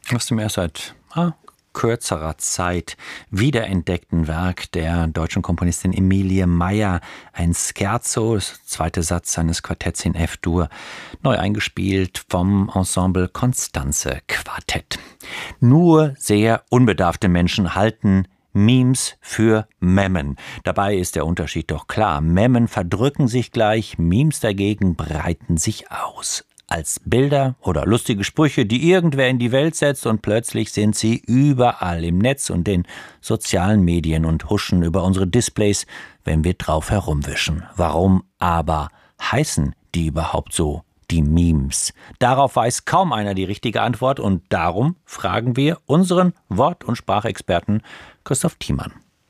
Aus dem erst seit kürzerer Zeit wiederentdeckten Werk der deutschen Komponistin Emilie Meyer, ein Scherzo, das zweite Satz seines Quartetts in F-Dur, neu eingespielt vom Ensemble Constanze Quartett. Nur sehr unbedarfte Menschen halten Memes für Memmen. Dabei ist der Unterschied doch klar. Memmen verdrücken sich gleich, Memes dagegen breiten sich aus. Als Bilder oder lustige Sprüche, die irgendwer in die Welt setzt, und plötzlich sind sie überall im Netz und den sozialen Medien und huschen über unsere Displays, wenn wir drauf herumwischen. Warum aber heißen die überhaupt so, die Memes? Darauf weiß kaum einer die richtige Antwort, und darum fragen wir unseren Wort- und Sprachexperten Christoph Thiemann.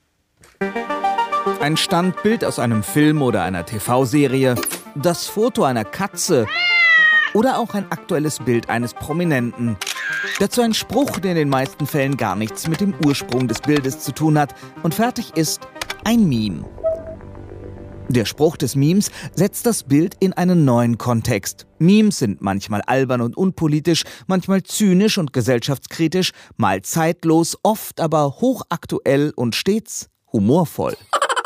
Ein Standbild aus einem Film oder einer TV-Serie, das Foto einer Katze oder auch ein aktuelles Bild eines Prominenten. Dazu ein Spruch, der in den meisten Fällen gar nichts mit dem Ursprung des Bildes zu tun hat, und fertig ist ein Meme. Der Spruch des Memes setzt das Bild in einen neuen Kontext. Memes sind manchmal albern und unpolitisch, manchmal zynisch und gesellschaftskritisch, mal zeitlos, oft aber hochaktuell und stets humorvoll.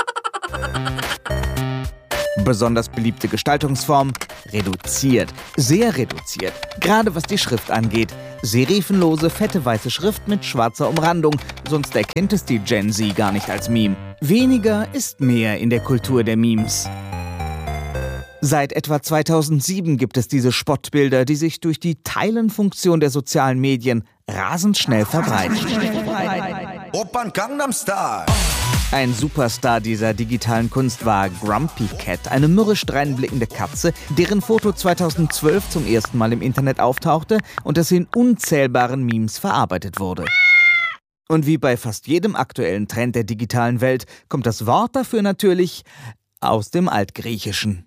Besonders beliebte Gestaltungsform: reduziert, sehr reduziert, gerade was die Schrift angeht. Serifenlose, fette weiße Schrift mit schwarzer Umrandung, sonst erkennt es die Gen Z gar nicht als Meme. Weniger ist mehr in der Kultur der Memes. Seit etwa 2007 gibt es diese Spottbilder, die sich durch die Teilenfunktion der sozialen Medien rasend schnell verbreiten. Opern Gangnam Style. Ein Superstar dieser digitalen Kunst war Grumpy Cat, eine mürrisch dreinblickende Katze, deren Foto 2012 zum ersten Mal im Internet auftauchte und das in unzählbaren Memes verarbeitet wurde. Und wie bei fast jedem aktuellen Trend der digitalen Welt kommt das Wort dafür natürlich aus dem Altgriechischen.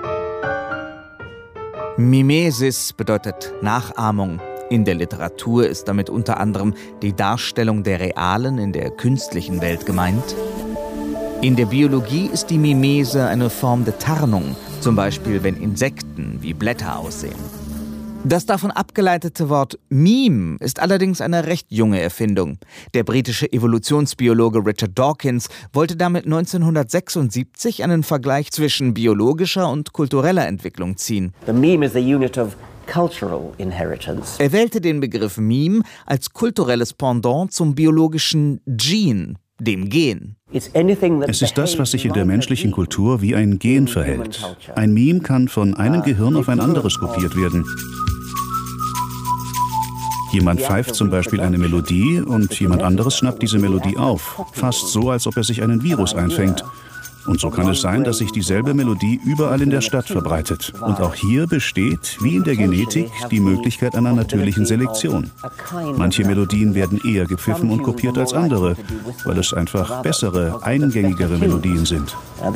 Mimesis bedeutet Nachahmung. In der Literatur ist damit unter anderem die Darstellung der realen in der künstlichen Welt gemeint. In der Biologie ist die Mimese eine Form der Tarnung, zum Beispiel wenn Insekten wie Blätter aussehen. Das davon abgeleitete Wort Meme ist allerdings eine recht junge Erfindung. Der britische Evolutionsbiologe Richard Dawkins wollte damit 1976 einen Vergleich zwischen biologischer und kultureller Entwicklung ziehen. The meme is the unit of cultural inheritance. Er wählte den Begriff Meme als kulturelles Pendant zum biologischen Gene, dem Gen. Es ist das, was sich in der menschlichen Kultur wie ein Gen verhält. Ein Meme kann von einem Gehirn auf ein anderes kopiert werden. Jemand pfeift zum Beispiel eine Melodie und jemand anderes schnappt diese Melodie auf, fast so, als ob er sich einen Virus einfängt. Und so kann es sein, dass sich dieselbe Melodie überall in der Stadt verbreitet. Und auch hier besteht, wie in der Genetik, die Möglichkeit einer natürlichen Selektion. Manche Melodien werden eher gepfiffen und kopiert als andere, weil es einfach bessere, eingängigere Melodien sind.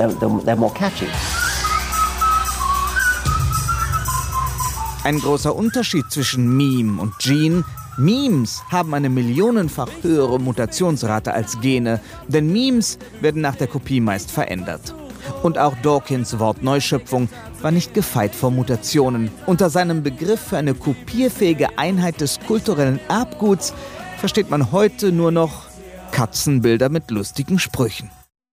Ein großer Unterschied zwischen Meme und Gene: Memes haben eine millionenfach höhere Mutationsrate als Gene, denn Memes werden nach der Kopie meist verändert. Und auch Dawkins' Wortneuschöpfung war nicht gefeit vor Mutationen. Unter seinem Begriff für eine kopierfähige Einheit des kulturellen Erbguts versteht man heute nur noch Katzenbilder mit lustigen Sprüchen.